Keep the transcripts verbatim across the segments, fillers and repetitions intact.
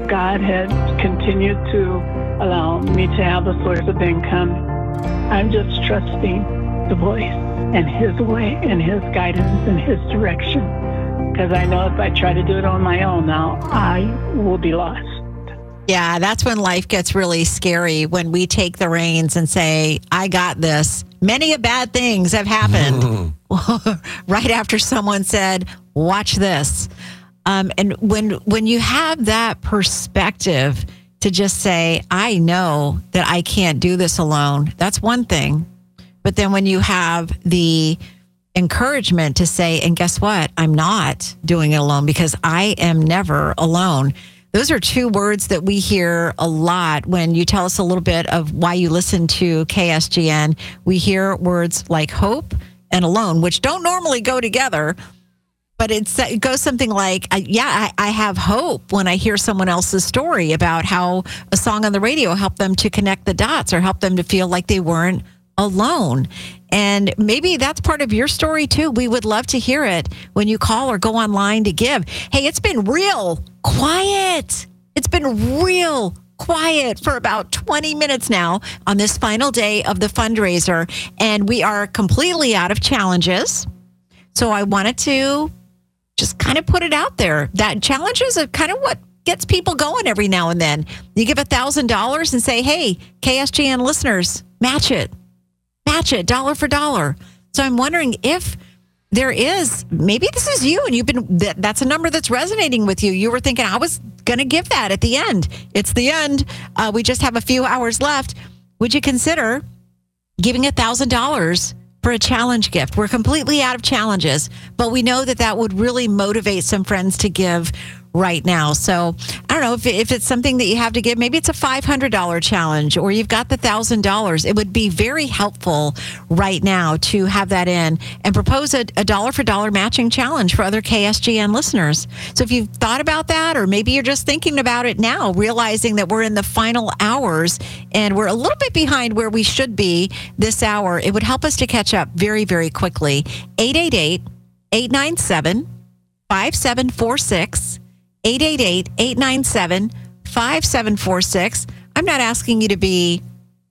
God had continued to allow me to have a source of income. I'm just trusting the voice and His way and His guidance and His direction. Because I know if I try to do it on my own now, I will be lost. Yeah, that's when life gets really scary, when we take the reins and say, I got this. Many a bad things have happened right after someone said, watch this. Um, and when when you have that perspective to just say, I know that I can't do this alone, that's one thing. But then when you have the encouragement to say, and guess what? I'm not doing it alone because I am never alone. Those are two words that we hear a lot when you tell us a little bit of why you listen to K S G N. We hear words like hope and alone, which don't normally go together. But it's, it goes something like, uh, yeah, I, I have hope when I hear someone else's story about how a song on the radio helped them to connect the dots or helped them to feel like they weren't alone. And maybe that's part of your story too. We would love to hear it when you call or go online to give. Hey, it's been real quiet. It's been real quiet for about twenty minutes now on this final day of the fundraiser. And we are completely out of challenges. So I wanted to just kind of put it out there. That challenges are kind of what gets people going every now and then. You give one thousand dollars and say, hey, K S G N listeners, match it. Match it dollar for dollar. So I'm wondering if there is, maybe this is you and you've been, that, that's a number that's resonating with you. You were thinking, I was going to give that at the end. It's the end. Uh, we just have a few hours left. Would you consider giving one thousand dollars for a challenge gift? We're completely out of challenges, but we know that that would really motivate some friends to give right now. So I don't know if, if it's something that you have to give, maybe it's a five hundred dollars challenge or you've got the one thousand dollars. It would be very helpful right now to have that in and propose a, a dollar for dollar matching challenge for other K S G N listeners. So if you've thought about that, or maybe you're just thinking about it now, realizing that we're in the final hours and we're a little bit behind where we should be this hour, it would help us to catch up very, very quickly. eight eight eight, eight nine seven, five seven four six. eight eight eight, eight nine seven, five seven four six. I'm not asking you to be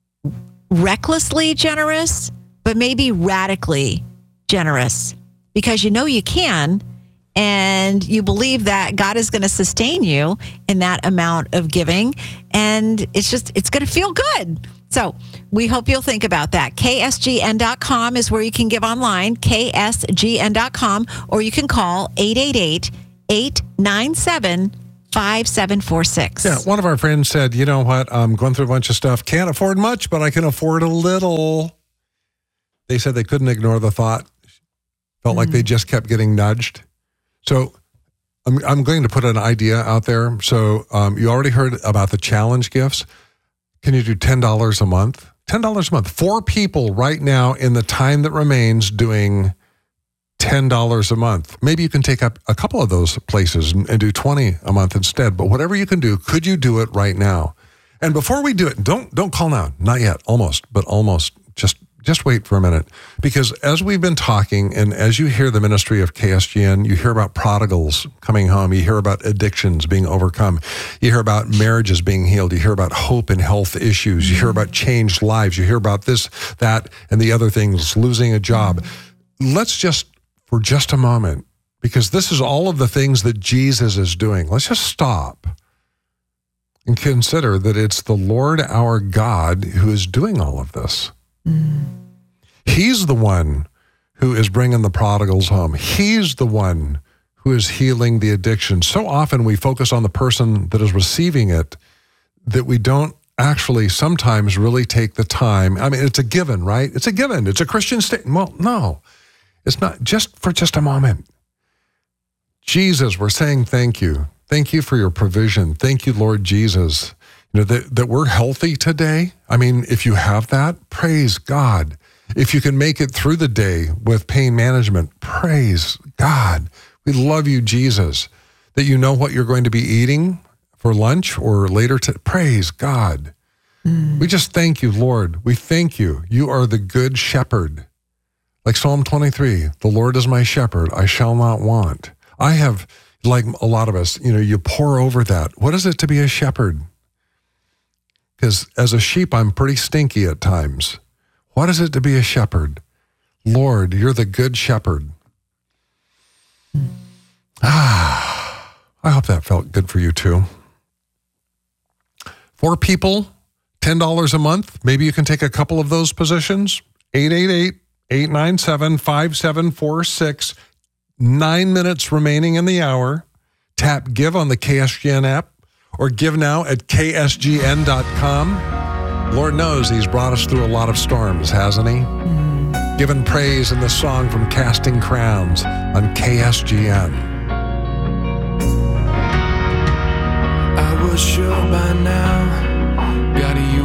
recklessly generous, but maybe radically generous, because you know you can, and you believe that God is going to sustain you in that amount of giving, and it's just, it's going to feel good. So we hope you'll think about that. K S G N dot com is where you can give online, K S G N dot com, or you can call eight eight eight, eight nine seven, five seven four six. Yeah, one of our friends said, you know what, I'm going through a bunch of stuff. Can't afford much, but I can afford a little. They said they couldn't ignore the thought. Felt mm. like they just kept getting nudged. So I'm, I'm going to put an idea out there. So um, you already heard about the challenge gifts. Can you do ten dollars a month? ten dollars a month. Four people right now in the time that remains doing ten dollars a month. Maybe you can take up a couple of those places and, and do twenty a month instead. But whatever you can do, could you do it right now? And before we do it, don't don't call now. Not yet. Almost, but almost. Just just wait for a minute. Because as we've been talking, and as you hear the ministry of K S G N, you hear about prodigals coming home. You hear about addictions being overcome. You hear about marriages being healed. You hear about hope and health issues. You hear about changed lives. You hear about this, that, and the other things, losing a job. Let's just, for just a moment, because this is all of the things that Jesus is doing. Let's just stop and consider that it's the Lord our God who is doing all of this. Mm. He's the one who is bringing the prodigals home. He's the one who is healing the addiction. So often we focus on the person that is receiving it that we don't actually sometimes really take the time. I mean, it's a given, right? It's a given. It's a Christian statement. Well, no. It's not. Just for just a moment. Jesus, we're saying thank you. Thank you for your provision. Thank you, Lord Jesus, you know, that, that we're healthy today. I mean, if you have that, praise God. If you can make it through the day with pain management, praise God. We love you, Jesus, that you know what you're going to be eating for lunch or later to praise God. Mm. We just thank you, Lord. We thank you. You are the good shepherd. Like Psalm twenty-three, the Lord is my shepherd, I shall not want. I have, like a lot of us, you know, you pour over that. What is it to be a shepherd? Because as a sheep, I'm pretty stinky at times. What is it to be a shepherd? Lord, you're the good shepherd. Ah, I hope that felt good for you too. Four people, ten dollars a month. Maybe you can take a couple of those positions. eight eight eight, eight nine seven, five seven four six. Nine minutes remaining in the hour. Tap Give on the K S G N app or give now at K S G N dot com. Lord knows he's brought us through a lot of storms, hasn't he? Mm. Given praise in the song from Casting Crowns on K S G N. I was sure by now